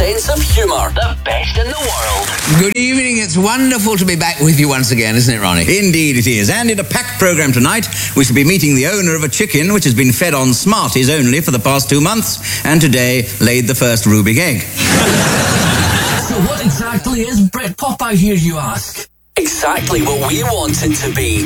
sense of humour. The best in the world. Good evening. It's wonderful to be back with you once again, isn't it, Ronnie? Indeed it is. And in a packed programme tonight, we shall be meeting the owner of a chicken which has been fed on Smarties only for the past 2 months, and today laid the first Rubik egg. So what exactly is Brit Pop, I hear you ask? Exactly what we want it to be.